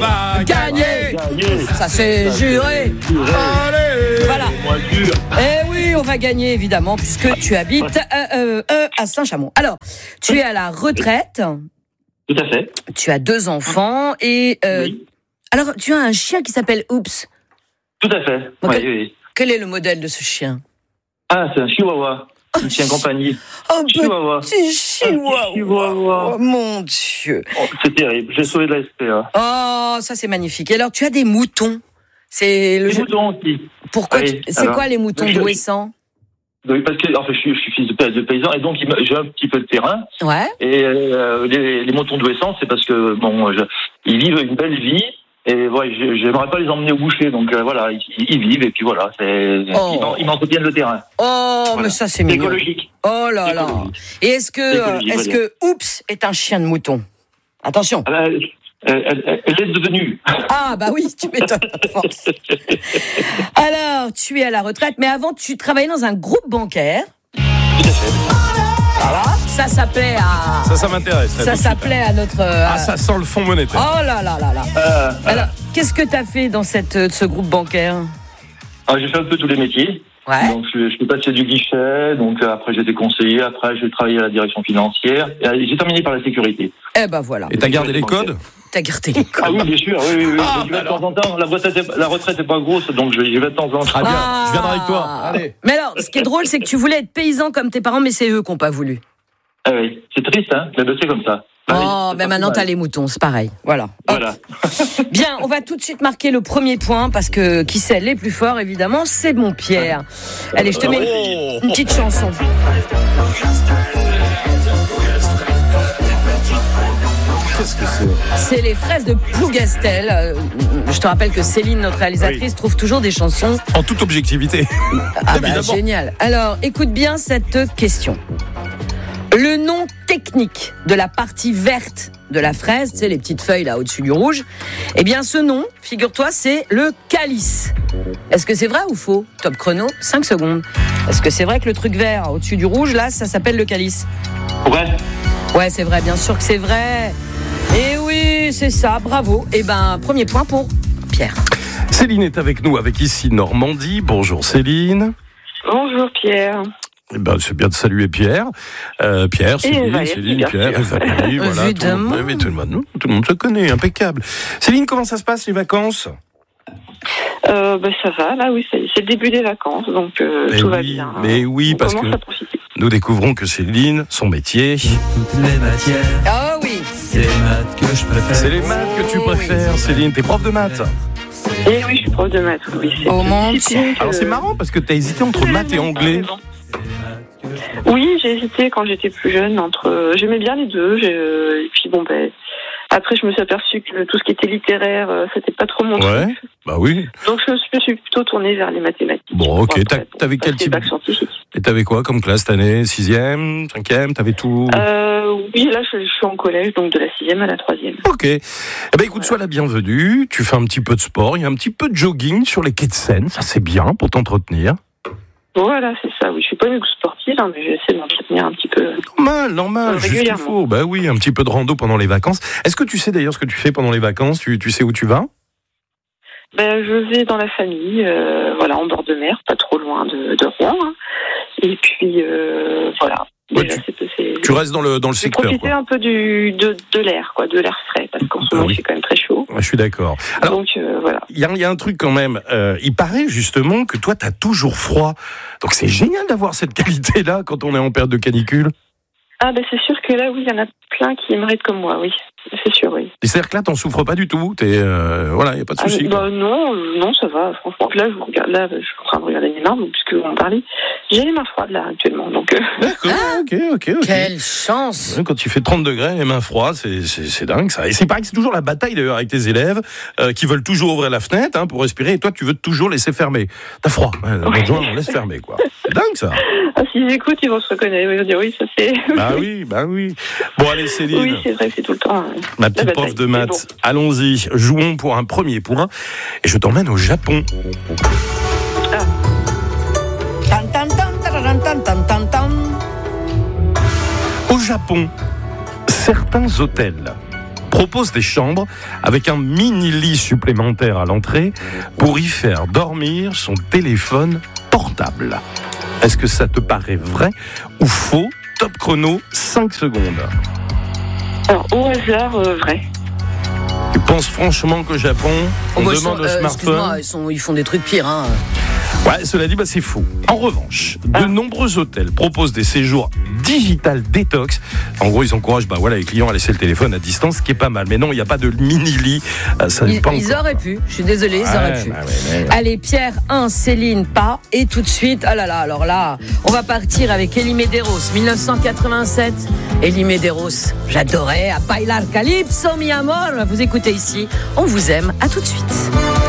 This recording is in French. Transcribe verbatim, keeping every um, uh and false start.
va gagner. Gagner. Ça c'est juré. Allez. Voilà. Moins dur. Eh oui, on va gagner évidemment puisque tu habites euh, euh, euh, à Saint-Chamond. Alors, tu es à la retraite. Tout à fait. Tu as deux enfants et euh, Oui. alors tu as un chien qui s'appelle Oops. Tout à fait. Ok. Oui, oui. Quel est le modèle de ce chien? Ah, c'est un chihuahua. Un chien compagnie. Oh, Chihuahua. petit chihuahua. Chihuahua. Oh, mon Dieu. Oh, c'est terrible. J'ai sauvé de la S P A. Oh, ça c'est magnifique. Et alors, tu as des moutons. C'est le Les jeu- moutons aussi. Pourquoi Oui, tu- C'est alors, quoi les moutons je- douessants? Oui, parce que en fait, je, suis, je suis fils de, de paysan et donc il me- j'ai un petit peu de terrain. Ouais. Et euh, les, les moutons douessants, c'est parce que bon, je, ils vivent une belle vie. Et ouais, je- j'aimerais pas les emmener au boucher, donc euh, voilà, ils, ils vivent et puis voilà, c'est, Oh. ils, m'en- ils m'entretiennent le terrain. Oh, Voilà. mais ça c'est C'est mignon. écologique. Oh là là. Écologique. Et est-ce que, euh, Écologique, est-ce voilà. que Oops est un chien de mouton? Attention. Ah bah, Elle, elle, elle, elle est devenue. Ah bah oui, tu m'étonnes. à force. Alors, tu es à la retraite, mais avant, tu travaillais dans un groupe bancaire. Tout à fait. Voilà. Ça s'appelait à. Ça, ça m'intéresse. Ça s'appelait à notre. euh, Ah, ça sent le fonds monétaire. Oh là là là là. Euh, Alors, qu'est-ce que tu as fait dans cette, euh, ce groupe bancaire? alors, j'ai fait un peu tous les métiers. Ouais. Donc, je, je suis passé du guichet, donc euh, après j'étais conseiller, après j'ai travaillé à la direction financière, et euh, j'ai terminé par la sécurité. Eh ben voilà. Et t'as gardé les codes? T'as gardé les codes. Ah oui, bien sûr, oui, oui, oui. Ah, Je vais de alors. temps en temps, la retraite, est, la retraite est pas grosse, donc je j'y vais de temps en temps. Très bien, Ah. je viendrai avec toi. Allez. Mais alors, ce qui est drôle, c'est que tu voulais être paysan comme tes parents, mais c'est eux qui n'ont pas voulu. Ah oui, c'est triste, hein, mais c'est comme ça. Ah oui, Oh, c'est mais pas maintenant mal. t'as les moutons, c'est pareil. Voilà. Hop. Voilà. Bien, on va tout de suite marquer le premier point parce que qui sait les plus forts, évidemment, c'est mon Pierre. Allez, je te mets Oh. une petite chanson. Qu'est-ce que c'est? C'est les fraises de Plougastel. Euh, Je te rappelle que Céline, notre réalisatrice, trouve toujours des chansons. En toute objectivité. Ah bah, Évidemment. génial. Alors, écoute bien cette question. Le nom technique de la partie verte de la fraise, tu sais, les petites feuilles là au-dessus du rouge, eh bien ce nom, figure-toi, c'est le calice. Est-ce que c'est vrai ou faux? Top chrono, cinq secondes. Est-ce que c'est vrai que le truc vert au-dessus du rouge, là, ça s'appelle le calice? Ouais. Ouais, c'est vrai, bien sûr que c'est vrai. Et oui, c'est ça, bravo. Eh ben, premier point pour Pierre. Céline est avec nous, avec ici Normandie. Bonjour Céline. Bonjour Pierre. Eh ben, c'est bien de saluer Pierre. Euh, Pierre, Céline, Valérie, Céline, bien Pierre, sûr. et Valérie, voilà. Tout le, Évidemment. monde, oui, tout, le monde, tout le monde se connaît, impeccable. Céline, comment ça se passe les vacances? Euh, ben, ça va, là oui, c'est, c'est le début des vacances, donc euh, Mais tout va oui, bien. mais oui, On parce commence que à profiter. nous découvrons que Céline, son métier, Toutes les matières, Ah oui. c'est les maths que je préfère. c'est les maths que tu Oui. préfères. Céline, t'es prof de maths. Et oui, je suis prof de maths, oui. C'est Oh, une mon discipline que- Alors c'est marrant parce que t'as hésité entre maths et anglais. Oui, j'ai hésité quand j'étais plus jeune entre. euh, J'aimais bien les deux, j'ai, euh, et puis bon ben. Après, je me suis aperçue que tout ce qui était littéraire, euh, c'était pas trop mon Ouais, truc. bah oui. Donc je me suis- je me suis plutôt tournée vers les mathématiques. Bon, ok. Après, T'as- bon, t'avais quel passer type le bac scientifique. Et t'avais quoi comme classe cette année? Sixième, cinquième, t'avais tout? Euh, oui, là, je, je suis en collège, donc de la sixième à la troisième. Ok. Eh ben écoute, sois la bienvenue. Tu fais un petit peu de sport, il y a un petit peu de jogging sur les quais de Seine, ça c'est bien pour t'entretenir. Voilà, c'est ça. Oui, je suis pas une sportive, hein, mais j'essaie de m'entretenir un petit peu. Normal, normal, Euh, juste il régulièrement. faut. Bah oui, un petit peu de rando pendant les vacances. Est-ce que tu sais d'ailleurs ce que tu fais pendant les vacances? Tu, tu sais où tu vas? Ben, je vais dans la famille, euh, voilà, en bord de mer, pas trop loin de, de Rouen. hein. Et puis, euh, voilà. Ouais, Déjà, c'est, c'est, Tu restes dans le, dans le je vais secteur, profiter quoi. un peu du, de, de l'air, quoi, de l'air frais, parce qu'en ce Ah moment, oui. c'est quand même très chaud. Ouais, je suis d'accord. Alors, Donc, euh, voilà. il y, a- il y a un truc quand même. Euh, il paraît justement que toi, t'as toujours froid. Donc c'est génial d'avoir cette qualité-là quand on est en période de canicule. Ah, ben, c'est sûr que là, oui, il y en a plein qui aimeraient être comme moi, oui. C'est sûr, oui. Et c'est-à-dire que là, t'en souffres pas du tout. T'es, euh, voilà, il n'y a pas de Ah, souci. quoi. bah, non, euh, non, ça va. Franchement, là, je vous regarde, là, je suis en train de regarder mes mains, puisque vous en parlez. J'ai les mains froides, là, actuellement, donc, euh, D'accord, ok, ok, ok. Quelle chance. Ouais, Quand il fait trente degrés, les mains froides, c'est, c'est, c'est dingue ça. Et c'est pareil que c'est toujours la bataille d'ailleurs avec tes élèves euh, qui veulent toujours ouvrir la fenêtre hein, pour respirer et toi tu veux toujours laisser fermer. T'as froid, ouais, dans le joint, on laisse fermer quoi. C'est dingue ça. ah, s'ils écoutent, ils vont se reconnaître. Ils vont dire, oui, ça c'est. Bah oui, bah oui. Bon allez Céline, Oui, c'est vrai que c'est tout le temps. euh, ma la petite bataille. prof de Mais maths, allons-y, jouons pour un premier point et je t'emmène au Japon. Tan, tan, tan, tararan, tan, tan, tan, tan. Au Japon, certains hôtels propose des chambres avec un mini-lit supplémentaire à l'entrée pour y faire dormir son téléphone portable. Est-ce que ça te paraît vrai ou faux? Top chrono, cinq secondes. Alors, au hasard, euh, vrai. Tu penses franchement qu'au Japon, on Oh, bah, demande sont, au euh, smartphone? excuse-moi, ils, sont, ils font des trucs pires. Hein. Ouais, cela dit, bah, c'est faux. En revanche, de Ah. nombreux hôtels proposent des séjours digital détox. En gros, ils encouragent bah, voilà, les clients à laisser le téléphone à distance, ce qui est pas mal. Mais non, il n'y a pas de mini-lit. Euh, ça n'est Ils, pas ils encore. auraient pu, je suis désolée, ils Ouais, auraient pu. bah ouais, ouais, ouais. Allez, Pierre un, Céline pas. Et tout de suite, ah là là, alors là, on va partir avec Elie Medeiros, dix-neuf cent quatre-vingt-sept. Elie Medeiros, j'adorais, à bailar calypso, mi amor. Vous écoutez ici, on vous aime, à tout de suite.